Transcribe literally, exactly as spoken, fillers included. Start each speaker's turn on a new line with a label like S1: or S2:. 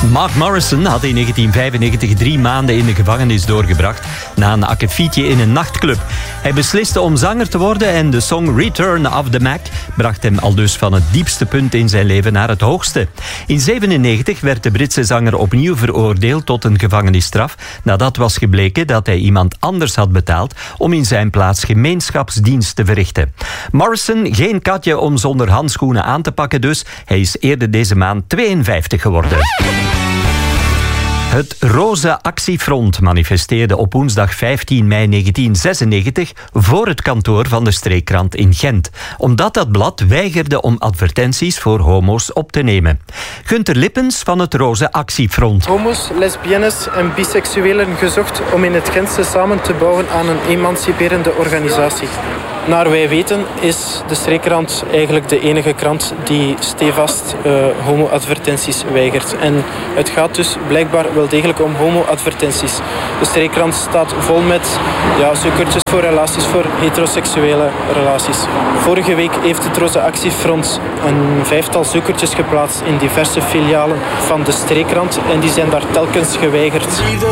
S1: Mark Morrison had in negentien vijfennegentig drie maanden in de gevangenis doorgebracht na een akkefietje in een nachtclub. Hij besliste om zanger te worden en de song Return of the Mac bracht hem aldus van het diepste punt in zijn leven naar het hoogste. In zevenennegentig werd de Britse zanger opnieuw veroordeeld tot een gevangenisstraf nadat was gebleken dat hij iemand anders had betaald om in zijn plaats gemeenschapsdienst te verrichten. Morrison, geen katje om zonder handschoenen aan te pakken dus. Hij is eerder deze maand tweeënvijftig geworden. Het Roze Actiefront manifesteerde op woensdag vijftien mei negentien zesennegentig voor het kantoor van de streekkrant in Gent, omdat dat blad weigerde om advertenties voor homo's op te nemen. Gunther Lippens van het Roze Actiefront.
S2: Homo's, lesbiennes en biseksuelen gezocht om in het Gentse samen te bouwen aan een emanciperende organisatie. Naar wij weten is de streekkrant eigenlijk de enige krant die stevast uh, homo-advertenties weigert. En het gaat dus blijkbaar wel degelijk om homo-advertenties. De streekkrant staat vol met ja, zoekertjes voor relaties, voor heteroseksuele relaties. Vorige week heeft het Roze Actiefront een vijftal zoekertjes geplaatst in diverse filialen van de streekkrant en die zijn daar telkens geweigerd.